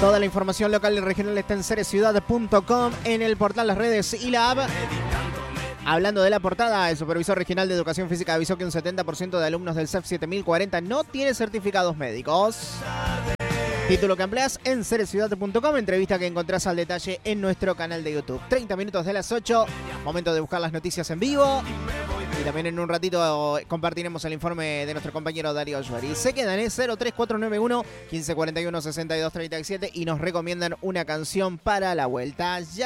Toda la información local y regional está en cereciudad.com, en el portal, las redes y la app. Hablando de la portada, el supervisor regional de educación física avisó que un 70% de alumnos del CEF 7040 no tiene certificados médicos. Título que ampliás en cereciudad.com, entrevista que encontrás al detalle en nuestro canal de YouTube. 30 minutos de las 8, momento de buscar las noticias en vivo. Y también en un ratito compartiremos el informe de nuestro compañero Darío Ayuari. Se quedan en 03491 1541 6237 y nos recomiendan una canción para la vuelta. Ya